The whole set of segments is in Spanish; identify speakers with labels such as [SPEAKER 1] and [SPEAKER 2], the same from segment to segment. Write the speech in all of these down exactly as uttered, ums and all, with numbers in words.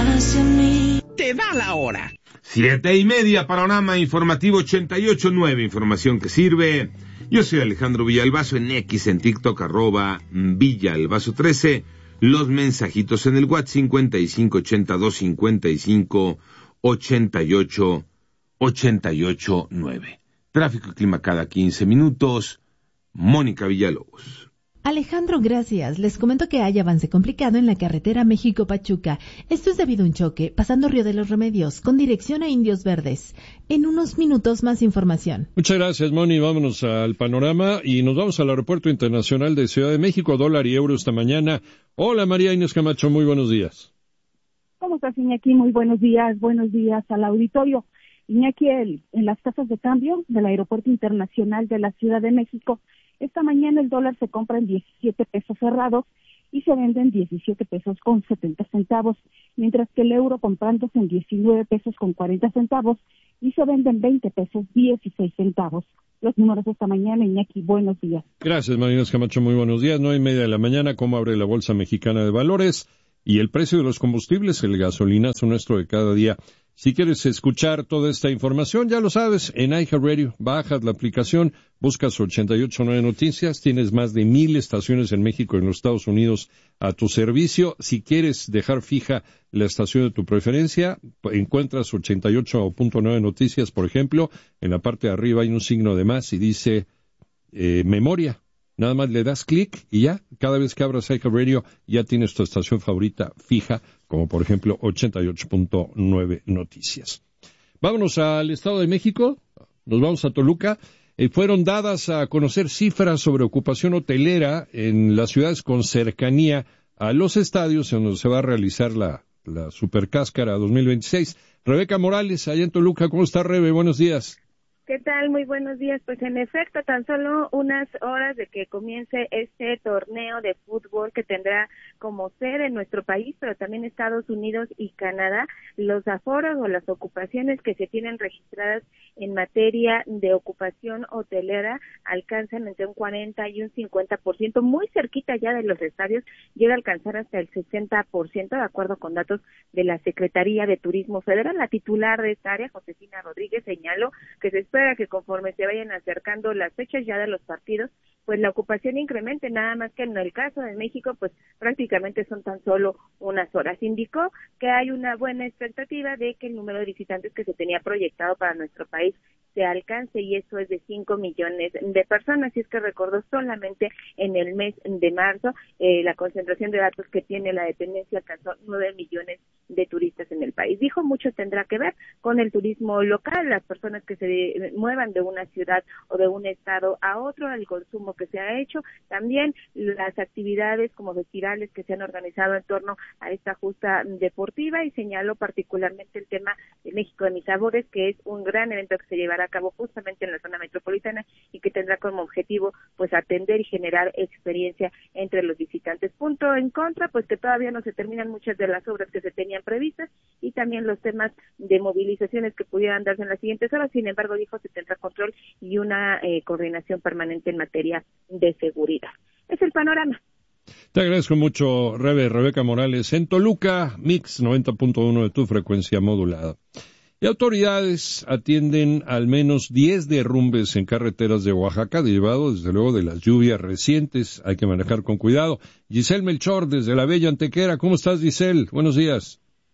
[SPEAKER 1] hacia mí.
[SPEAKER 2] Te da la hora.
[SPEAKER 3] Siete y media, panorama informativo ochenta y ocho nueve, información que sirve. Yo soy Alejandro Villalbazo, en X, en TikTok, arroba Villalbazo trece. Los mensajitos en el WhatsApp cincuenta y cinco ochenta y dos cincuenta y cinco ochenta y ocho ochenta y ocho nueve. Tráfico y clima cada quince minutos. Mónica Villalobos.
[SPEAKER 4] Alejandro, gracias. Les comento que hay avance complicado en la carretera México-Pachuca. Esto es debido a un choque pasando Río de los Remedios con dirección a Indios Verdes. En unos minutos más información.
[SPEAKER 5] Muchas gracias, Moni. Vámonos al panorama y nos vamos al Aeropuerto Internacional de Ciudad de México. Dólar y euro esta mañana. Hola, María Inés Camacho. Muy buenos días.
[SPEAKER 6] ¿Cómo estás, Iñaki? Muy buenos días. Buenos días al auditorio. Iñaki, el, en las tasas de cambio del Aeropuerto Internacional de la Ciudad de México, esta mañana el dólar se compra en diecisiete pesos cerrados y se vende en diecisiete pesos con setenta centavos, mientras que el euro comprándose en diecinueve pesos con cuarenta centavos y se vende en veinte pesos dieciséis centavos. Los números esta mañana, Iñaki, buenos días.
[SPEAKER 5] Gracias, Marina Camacho, muy buenos días. Nueve y media de la mañana, ¿cómo abre la Bolsa Mexicana de Valores? Y el precio de los combustibles, el gasolinazo nuestro de cada día. Si quieres escuchar toda esta información, ya lo sabes, en iHeartRadio, bajas la aplicación, buscas ochenta y ocho nueve Noticias, tienes más de mil estaciones en México y en los Estados Unidos a tu servicio. Si quieres dejar fija la estación de tu preferencia, encuentras ochenta y ocho punto nueve Noticias, por ejemplo, en la parte de arriba hay un signo de más y dice eh, memoria. Nada más le das clic y ya, cada vez que abras iHeartRadio, ya tienes tu estación favorita fija, como por ejemplo ochenta y ocho punto nueve Noticias. Vámonos al Estado de México, nos vamos a Toluca. Eh, fueron dadas a conocer cifras sobre ocupación hotelera en las ciudades con cercanía a los estadios en donde se va a realizar la, la Supercáscara dos mil veintiséis. Rebeca Morales, allá en Toluca. ¿Cómo está, Rebe? Buenos días.
[SPEAKER 7] ¿Qué tal? Muy buenos días. Pues en efecto, tan solo unas horas de que comience este torneo de fútbol que tendrá como sede en nuestro país, pero también Estados Unidos y Canadá, los aforos o las ocupaciones que se tienen registradas en materia de ocupación hotelera alcanzan entre un cuarenta y un cincuenta por ciento, muy cerquita ya de los estadios, llega a alcanzar hasta el sesenta por ciento, de acuerdo con datos de la Secretaría de Turismo Federal. La titular de esta área, Josefina Rodríguez, señaló que se espera que conforme se vayan acercando las fechas ya de los partidos, pues la ocupación incremente, nada más que en el caso de México, pues prácticamente son tan solo unas horas. Indicó que hay una buena expectativa de que el número de visitantes que se tenía proyectado para nuestro país se alcance, y eso es de cinco millones de personas, y es que recordó solamente en el mes de marzo eh, la concentración de datos que tiene la dependencia alcanzó nueve millones de turistas en el país. Dijo, mucho tendrá que ver con el turismo local, las personas que se muevan de una ciudad o de un estado a otro, el consumo que se ha hecho, también las actividades como festivales que se han organizado en torno a esta justa deportiva, y señaló particularmente el tema de México de mis sabores, que es un gran evento que se llevará a cabo justamente en la zona metropolitana y que tendrá como objetivo pues atender y generar experiencia entre los visitantes. Punto en contra, pues que todavía no se terminan muchas de las obras que se tenían previstas y también los temas de movilizaciones que pudieran darse en las siguientes horas. Sin embargo, dijo, se tendrá control y una eh, coordinación permanente en materia de seguridad. Es el panorama.
[SPEAKER 5] Te agradezco mucho, Rebe, Rebeca Morales. En Toluca, Mix noventa punto uno de tu frecuencia modulada. Y autoridades atienden al menos diez derrumbes en carreteras de Oaxaca, derivado desde luego de las lluvias recientes. Hay que manejar con cuidado. Giselle Melchor, desde la Bella Antequera. ¿Cómo estás, Giselle? Buenos días.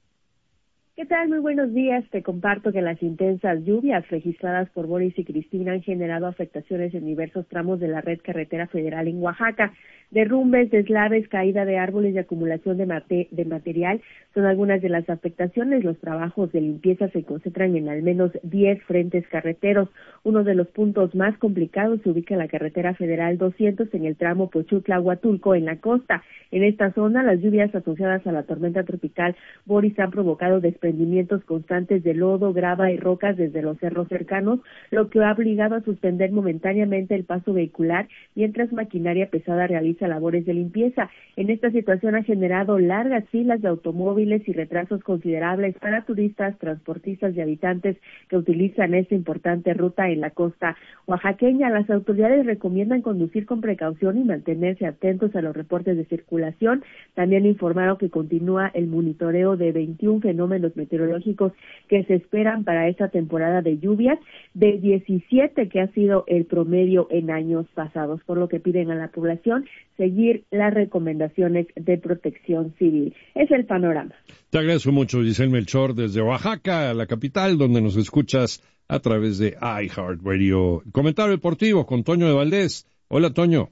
[SPEAKER 8] ¿Qué tal? Muy buenos días. Te comparto que las intensas lluvias registradas por Boris y Cristina han generado afectaciones en diversos tramos de la red carretera federal en Oaxaca. Derrumbes, deslaves, caída de árboles y acumulación de, mate- de material son algunas de las afectaciones. Los trabajos de limpieza se concentran en al menos diez frentes carreteros. Uno de los puntos más complicados se ubica en la carretera federal doscientos en el tramo Pochutla-Huatulco en la costa. En esta zona, las lluvias asociadas a la tormenta tropical Boris han provocado desprendimientos constantes de lodo, grava y rocas desde los cerros cercanos, lo que ha obligado a suspender momentáneamente el paso vehicular mientras maquinaria pesada realiza realiza labores de limpieza. En esta situación ha generado largas filas de automóviles y retrasos considerables para turistas, transportistas y habitantes que utilizan esta importante ruta en la costa oaxaqueña. Las autoridades recomiendan conducir con precaución y mantenerse atentos a los reportes de circulación. También informaron que continúa el monitoreo de veintiún fenómenos meteorológicos que se esperan para esta temporada de lluvias, de diecisiete que ha sido el promedio en años pasados, por lo que piden a la población seguir las recomendaciones de protección civil. Es el panorama.
[SPEAKER 5] Te agradezco mucho, Giselle Melchor, desde Oaxaca, la capital, donde nos escuchas a través de iHeartRadio. Comentario deportivo con Toño de Valdés. Hola, Toño.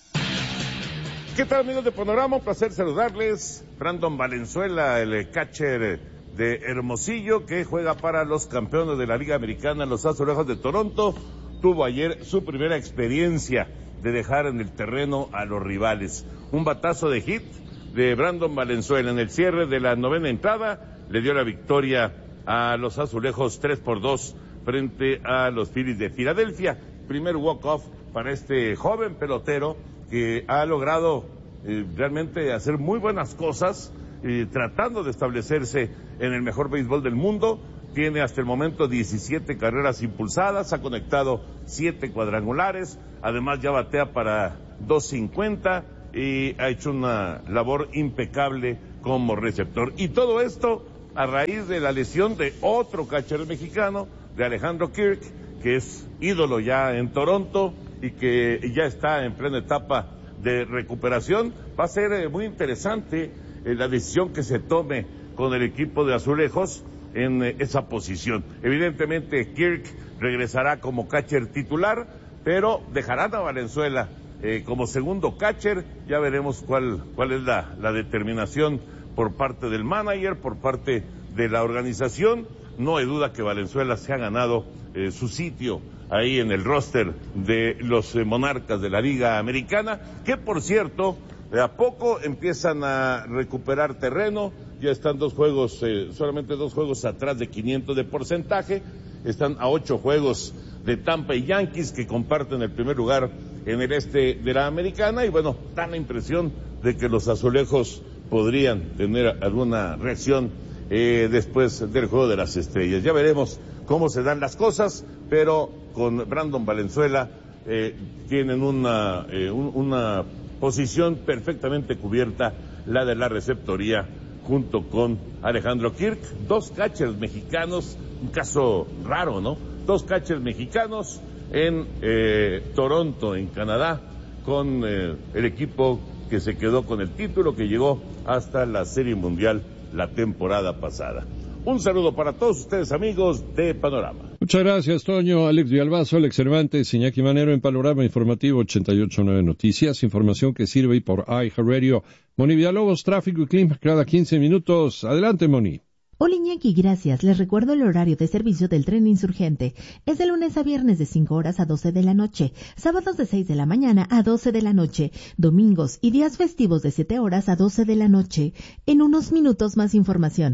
[SPEAKER 3] ¿Qué tal, amigos de Panorama? Un placer saludarles. Brandon Valenzuela, el catcher de Hermosillo, que juega para los campeones de la Liga Americana, los Azulejos de Toronto, tuvo ayer su primera experiencia de dejar en el terreno a los rivales. Un batazo de hit de Brandon Valenzuela en el cierre de la novena entrada le dio la victoria a los Azulejos tres por dos frente a los Phillies de Filadelfia. Primer walk-off para este joven pelotero que ha logrado eh, realmente hacer muy buenas cosas, eh, tratando de establecerse en el mejor béisbol del mundo. Tiene hasta el momento diecisiete carreras impulsadas, ha conectado siete cuadrangulares, además ya batea para dos cincuenta y ha hecho una labor impecable como receptor. Y todo esto a raíz de la lesión de otro catcher mexicano, de Alejandro Kirk, que es ídolo ya en Toronto y que ya está en plena etapa de recuperación. Va a ser eh, muy interesante eh, la decisión que se tome con el equipo de Azulejos en eh, esa posición. Evidentemente Kirk regresará como catcher titular, pero dejarán a Valenzuela eh, como segundo catcher. Ya veremos cuál cuál es la, la determinación por parte del manager, por parte de la organización. No hay duda que Valenzuela se ha ganado eh, su sitio ahí en el roster de los eh, Monarcas de la Liga Americana, que por cierto, de a poco empiezan a recuperar terreno. Ya están dos juegos, eh, solamente dos juegos atrás de quinientos de porcentaje. Están a ocho juegos de Tampa y Yankees, que comparten el primer lugar en el este de la Americana. Y bueno, dan la impresión de que los Azulejos podrían tener alguna reacción eh, después del Juego de las Estrellas. Ya veremos cómo se dan las cosas, pero con Brandon Valenzuela eh, tienen una, eh, un, una posición perfectamente cubierta, la de la receptoría, junto con Alejandro Kirk. Dos catchers mexicanos, un caso raro, ¿no? Dos catchers mexicanos en eh, Toronto, en Canadá, con eh, el equipo que se quedó con el título, que llegó hasta la Serie Mundial la temporada pasada. Un saludo para todos ustedes, amigos de Panorama.
[SPEAKER 5] Muchas gracias, Toño. Alex Villalbazo, Alex Cervantes, Iñaki Manero en Panorama Informativo ochenta y ocho punto nueve Noticias. Información que sirve y por iHeartRadio. Moni Villalobos, tráfico y clima cada quince minutos. Adelante, Moni.
[SPEAKER 4] Hola Iñaki, gracias. Les recuerdo el horario de servicio del tren insurgente. Es de lunes a viernes de cinco horas a doce de la noche, sábados de seis de la mañana a doce de la noche, domingos y días festivos de siete horas a doce de la noche. En unos minutos más información.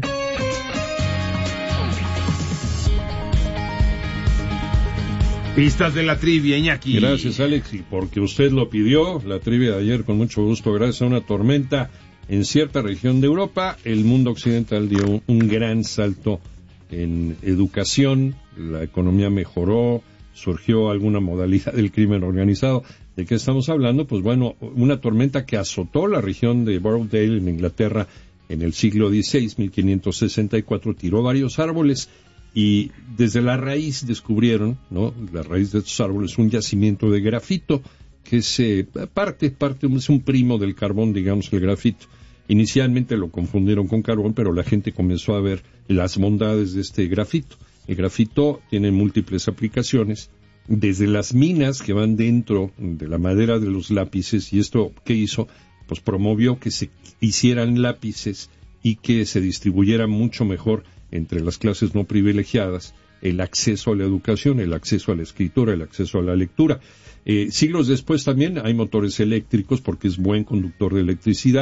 [SPEAKER 3] Pistas de la trivia, Iñaki.
[SPEAKER 5] Gracias, Alex, y porque usted lo pidió, la trivia de ayer con mucho gusto, gracias a una tormenta en cierta región de Europa, el mundo occidental dio un gran salto en educación, la economía mejoró, surgió alguna modalidad del crimen organizado. ¿De qué estamos hablando? Pues bueno, una tormenta que azotó la región de Borrowdale en Inglaterra en el siglo dieciséis, mil quinientos sesenta y cuatro, tiró varios árboles y desde la raíz descubrieron, ¿no? La raíz de estos árboles, un yacimiento de grafito, que es eh, parte, parte, es un primo del carbón, digamos, el grafito. Inicialmente lo confundieron con carbón, pero la gente comenzó a ver las bondades de este grafito. El grafito tiene múltiples aplicaciones, desde las minas que van dentro de la madera de los lápices, y esto, ¿qué hizo? Pues promovió que se hicieran lápices y que se distribuyera mucho mejor entre las clases no privilegiadas el acceso a la educación, el acceso a la escritura, el acceso a la lectura. Eh, siglos después también hay motores eléctricos porque es buen conductor de electricidad.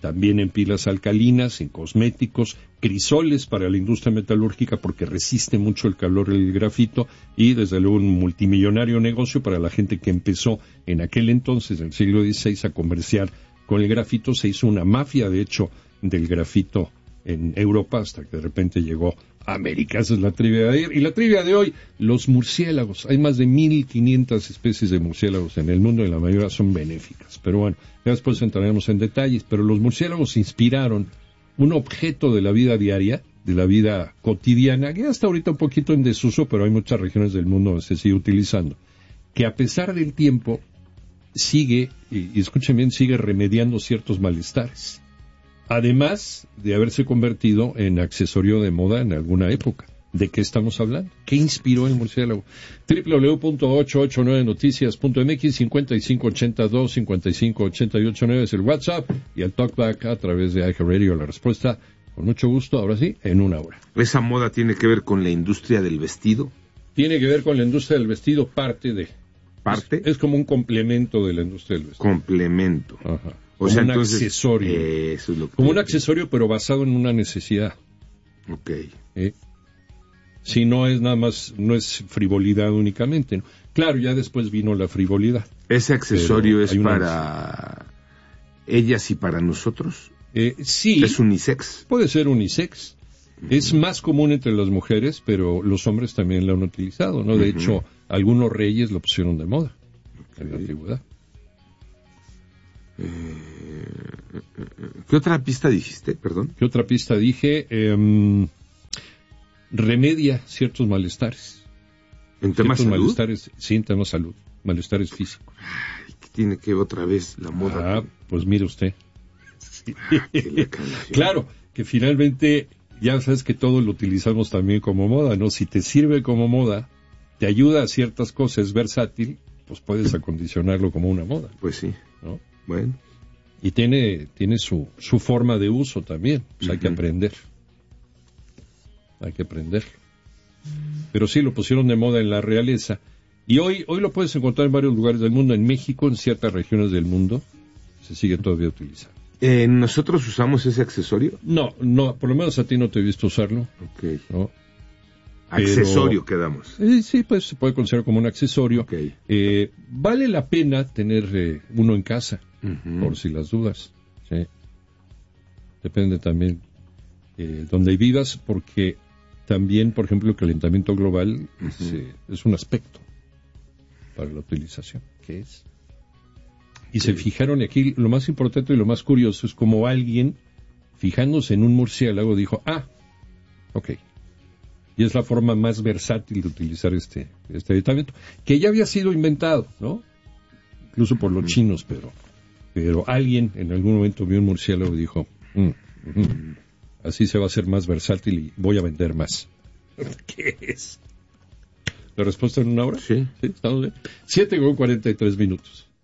[SPEAKER 5] también en pilas alcalinas, en cosméticos, crisoles para la industria metalúrgica porque resiste mucho el calor el grafito y desde luego un multimillonario negocio para la gente que empezó en aquel entonces, en el siglo dieciséis, a comerciar con el grafito. Se hizo una mafia, de hecho, del grafito en Europa hasta que de repente llegó a América. Esa es la trivia de ayer. Y la trivia de hoy, los murciélagos. Hay más de mil quinientas especies de murciélagos en el mundo y la mayoría son benéficas. Pero bueno, ya después entraremos en detalles. Pero los murciélagos inspiraron un objeto de la vida diaria, de la vida cotidiana, que hasta ahorita un poquito en desuso, pero hay muchas regiones del mundo donde se sigue utilizando, que a pesar del tiempo sigue, y, y escuchen bien, sigue remediando ciertos malestares. Además de haberse convertido en accesorio de moda en alguna época. ¿De qué estamos hablando? ¿Qué inspiró el murciélago? doble u doble u doble u punto ochocientos ochenta y nueve noticias punto m x, cincuenta y cinco ochenta y dos, cincuenta y cinco ochenta y ocho nueve es el WhatsApp y el Talkback a través de iHeartRadio. La respuesta, con mucho gusto, ahora sí, en una hora.
[SPEAKER 3] ¿Esa moda tiene que ver con la industria del vestido?
[SPEAKER 5] Tiene que ver con la industria del vestido, parte de...
[SPEAKER 3] ¿Parte?
[SPEAKER 5] Es, es como un complemento de la industria del vestido.
[SPEAKER 3] Complemento.
[SPEAKER 5] Ajá.
[SPEAKER 3] O
[SPEAKER 5] Como
[SPEAKER 3] sea,
[SPEAKER 5] un
[SPEAKER 3] entonces,
[SPEAKER 5] accesorio.
[SPEAKER 3] Eh, eso es lo que
[SPEAKER 5] como un accesorio, pero basado en una necesidad.
[SPEAKER 3] Ok.
[SPEAKER 5] ¿Eh? Si no es nada más, no es frivolidad únicamente, ¿no? Claro, ya después vino la frivolidad.
[SPEAKER 3] ¿Ese accesorio es
[SPEAKER 5] una...
[SPEAKER 3] para ellas y para nosotros?
[SPEAKER 5] Eh, sí.
[SPEAKER 3] ¿Es unisex?
[SPEAKER 5] Puede ser unisex. Uh-huh. Es más común entre las mujeres, pero los hombres también lo han utilizado, ¿no? De uh-huh. hecho, algunos reyes lo pusieron de moda okay. en la antigüedad.
[SPEAKER 3] Eh, ¿Qué otra pista dijiste? Perdón.
[SPEAKER 5] ¿Qué otra pista dije? Eh, remedia ciertos malestares.
[SPEAKER 3] ¿En temas de salud?
[SPEAKER 5] Malestares, sí, en temas de salud. Malestares físicos.
[SPEAKER 3] Ay, ¿qué tiene que ver otra vez la moda?
[SPEAKER 5] Ah, pues mire usted. Claro, que finalmente ya sabes que todo lo utilizamos también como moda, ¿no? Si te sirve como moda, te ayuda a ciertas cosas, es versátil, pues puedes acondicionarlo como una moda.
[SPEAKER 3] Pues sí.
[SPEAKER 5] ¿No?
[SPEAKER 3] Bueno.
[SPEAKER 5] Y tiene, tiene su, su forma de uso también. Pues uh-huh. hay que aprender. Hay que aprender. Pero sí, lo pusieron de moda en la realeza. Y hoy, hoy lo puedes encontrar en varios lugares del mundo. En México, en ciertas regiones del mundo, se sigue todavía utilizando.
[SPEAKER 3] Eh, ¿Nosotros usamos ese accesorio?
[SPEAKER 5] No, no, por lo menos a ti no te he visto usarlo.
[SPEAKER 3] Ok.
[SPEAKER 5] ¿No?
[SPEAKER 3] Accesorio
[SPEAKER 5] Pero,
[SPEAKER 3] quedamos.
[SPEAKER 5] Eh, sí, pues se puede considerar como un accesorio.
[SPEAKER 3] Okay.
[SPEAKER 5] Eh, vale la pena tener eh, uno en casa,
[SPEAKER 3] uh-huh.
[SPEAKER 5] por si las dudas. ¿Sí? Depende también eh, donde vivas, porque también, por ejemplo, el calentamiento global uh-huh. es, eh, es un aspecto para la utilización. ¿Qué es? Y okay. se fijaron aquí, lo más importante y lo más curioso es como alguien, fijándose en un murciélago, dijo, ah, ok. Y es la forma más versátil de utilizar este, este aditamento, que ya había sido inventado, ¿no? Incluso por los uh-huh. chinos, pero, pero alguien en algún momento vio un murciélago y dijo, mm, mm, así se va a hacer más versátil y voy a vender más. ¿Qué es? ¿La respuesta en una hora?
[SPEAKER 3] Sí.
[SPEAKER 5] ¿Sí? ¿Estamos bien? siete con cuarenta y tres minutos.